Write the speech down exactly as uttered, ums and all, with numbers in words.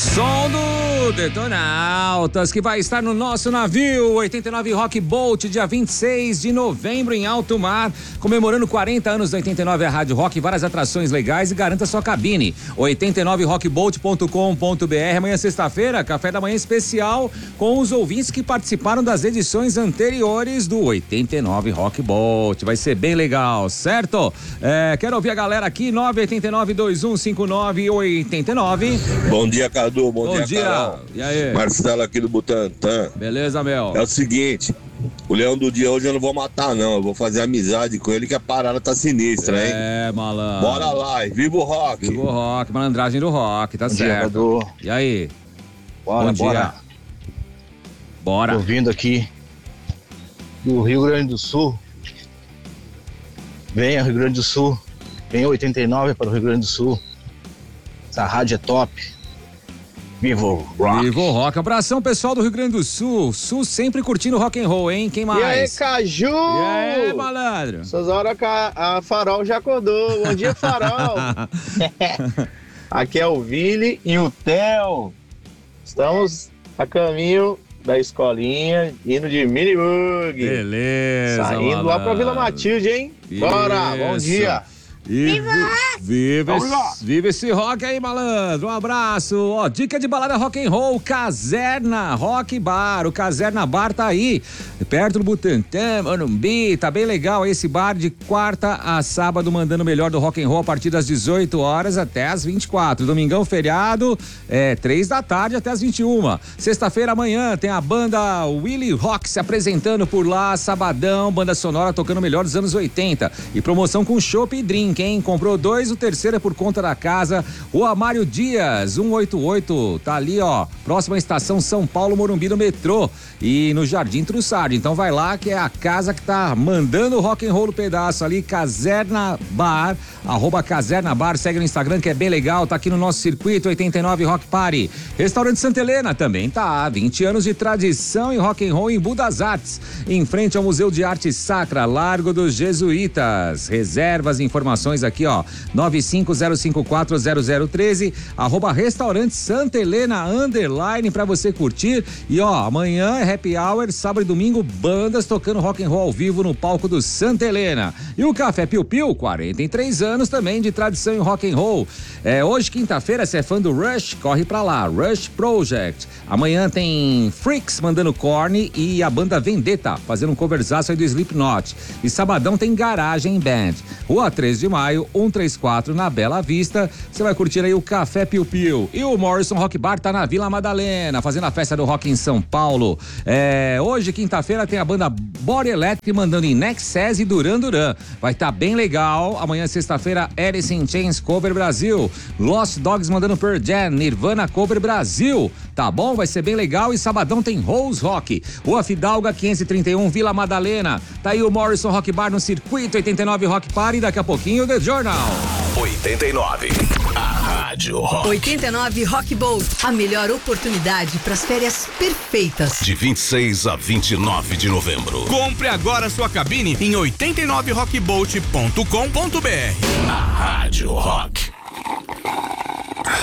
Som do Detonautas, que vai estar no nosso navio oitenta e nove Rock Boat, dia vinte e seis de novembro em alto mar, comemorando quarenta anos da oitenta e nove a Rádio Rock, várias atrações legais e garanta sua cabine. oitenta e nove rock boat ponto com ponto b r. Amanhã sexta-feira, café da manhã especial com os ouvintes que participaram das edições anteriores do oitenta e nove Rock Boat. Vai ser bem legal, certo? É, quero ouvir a galera aqui, nove oito nove, dois um cinco nove, oito nove. Bom dia, Cadu. Bom, Bom dia, dia. Carol. E aí? Marcelo aqui do Butantã. Beleza, meu? É o seguinte, o Leão do Dia hoje eu não vou matar, não. Eu vou fazer amizade com ele, que a parada tá sinistra, hein? É, malandro. Bora lá, e viva o rock. Viva o rock, malandragem do rock, tá Bom certo. dia, Cadu. E aí? Bora, Bom dia. bora. Bora. Tô vindo aqui do Rio Grande do Sul. Venha, Rio Grande do Sul. Venha oitenta e nove para o Rio Grande do Sul. Essa rádio é top. Viva o rock. Viva o rock. Abração, pessoal do Rio Grande do Sul. Sul sempre curtindo rock and roll, hein? Quem mais? E aí, Caju? E aí, malandro? Essas horas que a, a Farol já acordou. Bom dia, Farol. Aqui é o Vili e o Theo. Estamos a caminho da escolinha, indo de minibug. Beleza, Saindo malandro. lá pra Vila Matilde, hein? Bora, bom Isso. dia. E viva! Viva, Vamos lá. esse, viva esse rock aí, malandro. Um abraço. Ó, dica de balada rock and roll, Caserna Rock Bar. O Caserna Bar tá aí, perto do Butantã, Morumbi. Tá bem legal esse bar de quarta a sábado, mandando o melhor do rock and roll a partir das dezoito horas até as vinte e quatro. Domingão, feriado, é três da tarde até as vinte e uma. Sexta-feira, amanhã, tem a banda Willy Rock se apresentando por lá. Sabadão, banda sonora tocando o melhor dos anos oitenta. E promoção com chopp e drink. Quem comprou dois, o terceiro é por conta da casa. O Amário Dias, cento e oitenta e oito, tá ali, ó, próxima estação São Paulo, Morumbi, no metrô e no Jardim Trussardi. Então vai lá, que é a casa que tá mandando o rock and roll no pedaço ali, Caserna Bar, arroba Caserna Bar, segue no Instagram, que é bem legal, tá aqui no nosso circuito oitenta e nove Rock Party. Restaurante Santa Helena também tá, vinte anos de tradição em rock and roll em Budas Artes, em frente ao Museu de Arte Sacra, Largo dos Jesuítas. Reservas e informações aqui, ó, nove cinco zero cinco quatro zero zero um três, arroba restaurante Santa Helena, underline, pra você curtir. E ó, amanhã é happy hour, sábado e domingo, bandas tocando rock and roll ao vivo no palco do Santa Helena. E o Café Piu Piu, quarenta e três anos também de tradição em rock and roll. É, hoje, quinta-feira, se é fã do Rush, corre pra lá, Rush Project. Amanhã tem Freaks mandando Korn e a banda Vendetta fazendo um coverzaço aí do Slipknot. E sabadão tem Garagem Band. Rua três de maio, cento e trinta e quatro, na Bela Vista. Você vai curtir aí o Café Piu Piu. E o Morrison Rock Bar tá na Vila Madalena, fazendo a festa do rock em São Paulo. É, hoje, quinta-feira, tem a banda Body Electric mandando em Nexus e Duran Duran. Vai estar tá bem legal. Amanhã, sexta-feira, Alice in Chains Cover Brasil. Lost Dogs mandando Pearl Jam, Nirvana Cover Brasil. Tá bom? Vai ser bem legal. E sabadão tem Rose Rock. Rua Fidalga, quinhentos e trinta e um, Vila Madalena. Tá aí o Morrison Rock Bar no circuito oitenta e nove Rock Party. Daqui a pouquinho, The Journal. oitenta e nove, a Rádio Rock. oitenta e nove Rock Boat, a melhor oportunidade para as férias perfeitas. De vinte e seis a vinte e nove de novembro. Compre agora sua cabine em oitenta e nove rock boat ponto com ponto b r. A Rádio Rock.